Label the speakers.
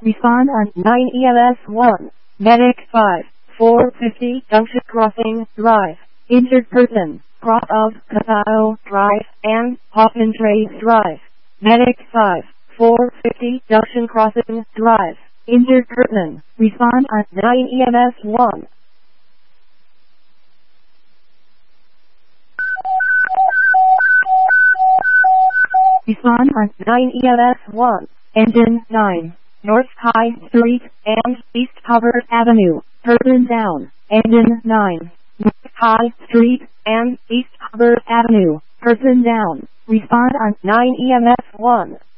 Speaker 1: Respond on 9 EMS 1. Medic 5, 450 Junction Crossing Drive. Injured person, cross of Casao Drive and Hoffman Trace Drive. Medic 5, 450 Junction Crossing Drive. Injured person, respond on 9 EMS 1. Respond on 9 EMS 1. Engine 9. North High Street and East Hubbard Avenue. Person down. Engine 9. North High Street and East Hubbard Avenue. Person down. Respond on 9 EMS 1.